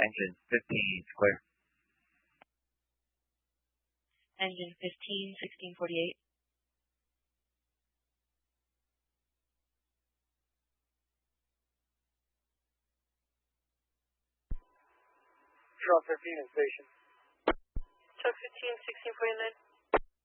Engine 15, clear. Engine 15, 1648. Truck 15 in station. Truck 15, 1649.